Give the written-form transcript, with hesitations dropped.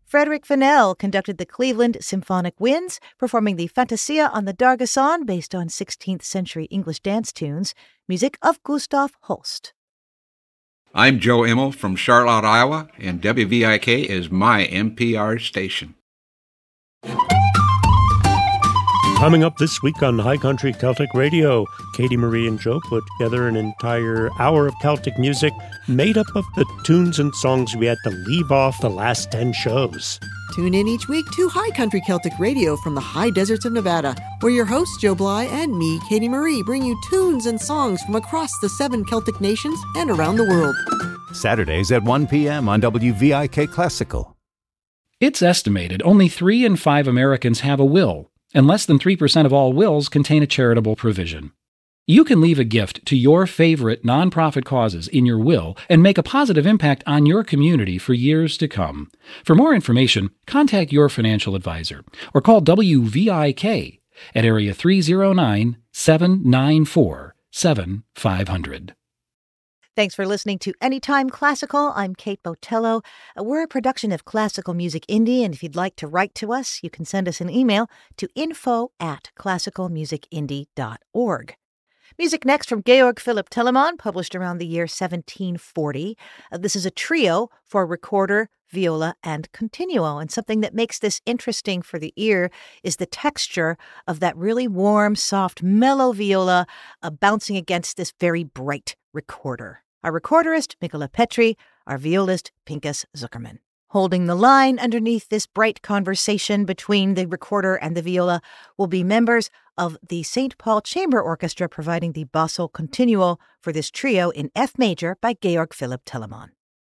Frederick Fennell conducted the Cleveland Symphonic Winds, performing the Fantasia on the Dargesson based on 16th century English dance tunes, music of Gustav Holst. I'm Joe Immel from Charlotte, Iowa, and WVIK is my NPR station. Coming up this week on High Country Celtic Radio, Katie Marie and Joe put together an entire hour of Celtic music made up of the tunes and songs we had to leave off the last 10 shows. Tune in each week to High Country Celtic Radio from the high deserts of Nevada, where your hosts Joe Bly and me, Katie Marie, bring you tunes and songs from across the 7 Celtic nations and around the world. Saturdays at 1 p.m. on WVIK Classical. It's estimated only 3 in 5 Americans have a will, and less than 3% of all wills contain a charitable provision. You can leave a gift to your favorite nonprofit causes in your will and make a positive impact on your community for years to come. For more information, contact your financial advisor or call WVIK at area 309-794-7500. Thanks for listening to Anytime Classical. I'm Kate Botello. We're a production of Classical Music Indie, and if you'd like to write to us, you can send us an email to info@classicalmusicindie.org. Music next from Georg Philipp Telemann, published around the year 1740. This is a trio for recorder, viola, and continuo. And something that makes this interesting for the ear is the texture of that really warm, soft, mellow viola bouncing against this very bright recorder. Our recorderist, Mikola Petri, our violist, Pinkas Zuckerman. Holding the line underneath this bright conversation between the recorder and the viola will be members of the St. Paul Chamber Orchestra, providing the basso continuo for this trio in F major by Georg Philipp Telemann.